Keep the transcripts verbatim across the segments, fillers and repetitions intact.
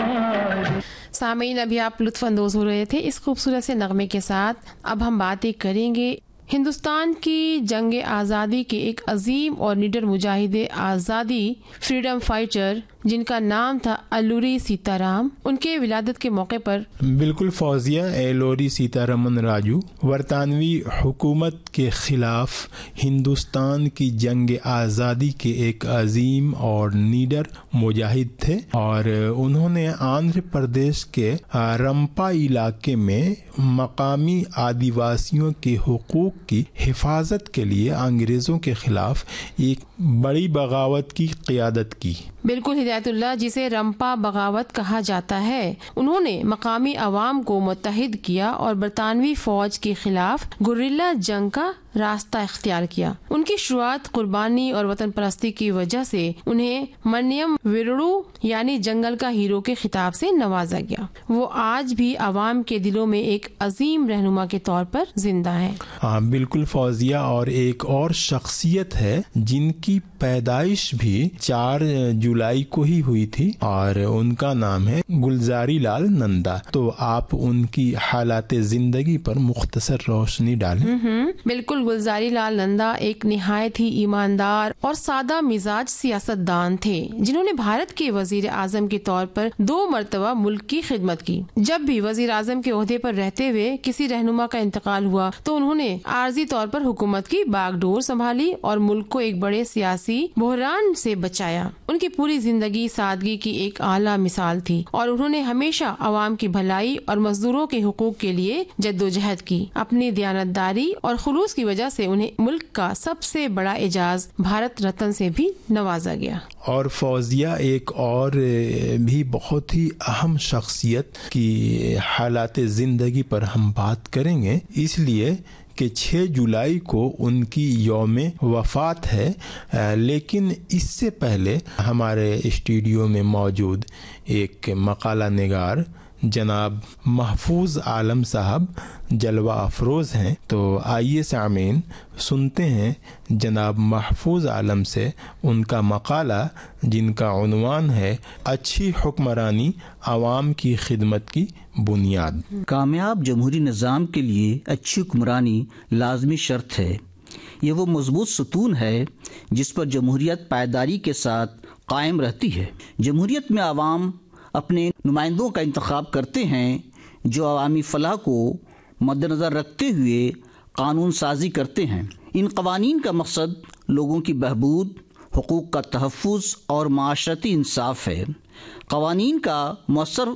سامعین، ابھی آپ لطف اندوز ہو رہے تھے اس خوبصورت سے نغمے کے ساتھ۔ اب ہم باتیں کریں گے ہندوستان کی جنگ آزادی کے ایک عظیم اور نڈر مجاہد آزادی فریڈم فائٹر جن کا نام تھا الوری سیتا رام، ان کے ولادت کے موقع پر۔ بالکل فوزیہ، ایلوری سیتا رمن راجو برطانوی حکومت کے خلاف ہندوستان کی جنگ آزادی کے ایک عظیم اور نیڈر مجاہد تھے، اور انہوں نے آندھر پردیش کے رمپا علاقے میں مقامی آدیواسیوں کے حقوق کی حفاظت کے لیے انگریزوں کے خلاف ایک بڑی بغاوت کی قیادت کی۔ بالکل ہدایت اللہ، جسے رمپا بغاوت کہا جاتا ہے، انہوں نے مقامی عوام کو متحد کیا اور برطانوی فوج کے خلاف گوریلا جنگ کا راستہ اختیار کیا۔ ان کی شروعات قربانی اور وطن پرستی کی وجہ سے انہیں منیم ویرڑو یعنی جنگل کا ہیرو کے خطاب سے نوازا گیا۔ وہ آج بھی عوام کے دلوں میں ایک عظیم رہنما کے طور پر زندہ ہے۔ ہاں بالکل فوزیہ، اور ایک اور شخصیت ہے جن کی پیدائش بھی چار جولائی کو ہی ہوئی تھی، اور ان کا نام ہے گلزاری لال نندا۔ تو آپ ان کی حالات زندگی پر مختصر روشنی ڈالیں۔ بالکل، گلزاری لال نندا ایک نہایت ہی ایماندار اور سادہ مزاج سیاست دان تھے، جنہوں نے بھارت کے وزیر اعظم کے طور پر دو مرتبہ ملک کی خدمت کی۔ جب بھی وزیر اعظم کے عہدے پر رہتے ہوئے کسی رہنما کا انتقال ہوا تو انہوں نے عارضی طور پر حکومت کی باغ ڈور سنبھالی اور ملک کو ایک بڑے سیاسی بحران سے بچایا۔ ان کی پوری زندگی سادگی کی ایک اعلیٰ مثال تھی، اور انہوں نے ہمیشہ عوام کی بھلائی اور مزدوروں کے حقوق کے لیے جدوجہد کی۔ اپنی دیانتداری اور خلوص کی وجہ سے انہیں ملک کا سب سے بڑا اعزاز بھارت رتن سے بھی نوازا گیا۔ اور فوزیہ، ایک اور بھی بہت ہی اہم شخصیت کی حالات زندگی پر ہم بات کریں گے، اس لیے کہ چھ جولائی کو ان کی یوم وفات ہے، لیکن اس سے پہلے ہمارے اسٹوڈیو میں موجود ایک مقالہ نگار جناب محفوظ عالم صاحب جلوہ افروز ہیں، تو آئیے سامعین سنتے ہیں جناب محفوظ عالم سے ان کا مقالہ جن کا عنوان ہے اچھی حکمرانی عوام کی خدمت کی بنیاد۔ کامیاب جمہوری نظام کے لیے اچھی حکمرانی لازمی شرط ہے۔ یہ وہ مضبوط ستون ہے جس پر جمہوریت پائیداری کے ساتھ قائم رہتی ہے۔ جمہوریت میں عوام اپنے نمائندوں کا انتخاب کرتے ہیں جو عوامی فلاح کو مد نظر رکھتے ہوئے قانون سازی کرتے ہیں۔ ان قوانین کا مقصد لوگوں کی بہبود، حقوق کا تحفظ اور معاشرتی انصاف ہے۔ قوانین کا مؤثر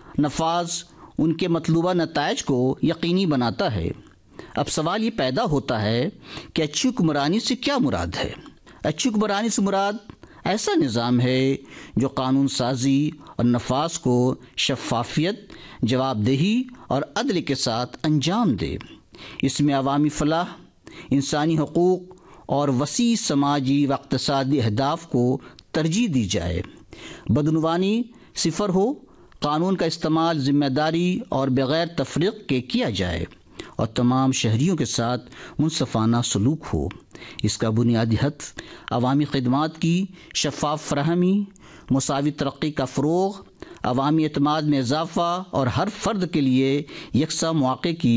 نفاذ ان کے مطلوبہ نتائج کو یقینی بناتا ہے۔ اب سوال یہ پیدا ہوتا ہے کہ اچھی حکمرانی سے کیا مراد ہے؟ اچھی حکمرانی سے مراد ایسا نظام ہے جو قانون سازی اور نفاذ کو شفافیت، جواب دہی اور عدل کے ساتھ انجام دے۔ اس میں عوامی فلاح، انسانی حقوق اور وسیع سماجی و اقتصادی اہداف کو ترجیح دی جائے۔ بدعنوانی صفر ہو، قانون کا استعمال ذمہ داری اور بغیر تفریق کے کیا جائے، اور تمام شہریوں کے ساتھ منصفانہ سلوک ہو۔ اس کا بنیادی ہدف عوامی خدمات کی شفاف فراہمی، مساوی ترقی کا فروغ، عوامی اعتماد میں اضافہ اور ہر فرد کے لیے یکساں مواقع کی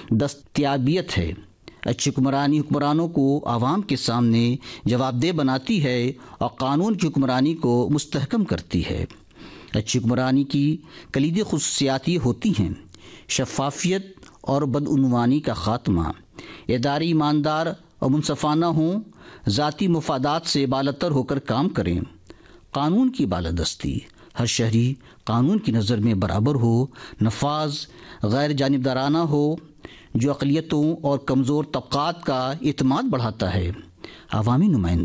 دستیابیت ہے۔ اچھی حکمرانی حکمرانوں کو عوام کے سامنے جواب دہ بناتی ہے اور قانون کی حکمرانی کو مستحکم کرتی ہے۔ اچھی حکمرانی کی کلیدی خصوصیات یہ ہوتی ہیں: شفافیت اور بدعنوانی کا خاتمہ، ادارے ایماندار اور منصفانہ ہوں، ذاتی مفادات سے بالاتر ہو کر کام کریں، قانون کی بالادستی، ہر شہری قانون کی نظر میں برابر ہو، نفاذ غیر جانبدارانہ ہو جو اقلیتوں اور کمزور طبقات کا اعتماد بڑھاتا ہے۔ عوامی نمائندگی